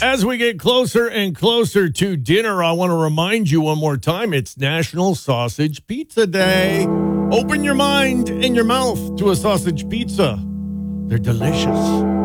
As we get closer and closer to dinner, I want to remind you one more time, it's National Sausage Pizza Day. Open your mind and your mouth to a sausage pizza. They're delicious.